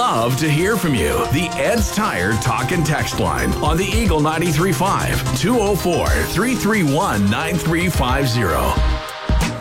love to hear from you. The Ed's Tire Talk and Text line on the Eagle 93.5 204-331-9350.